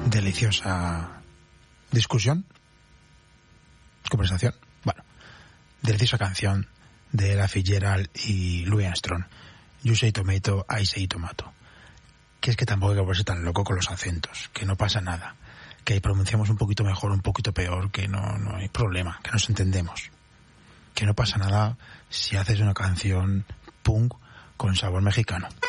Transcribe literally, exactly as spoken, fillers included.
deliciosa discusión, conversación, bueno, deliciosa canción de Ella Fitzgerald y Louis Armstrong, You Say Tomato, I Say Tomato. Que es que tampoco hay que volverse tan loco con los acentos, que no pasa nada, que ahí pronunciamos un poquito mejor, un poquito peor, que no, no hay problema, que nos entendemos, que no pasa nada si haces una canción punk con sabor mexicano.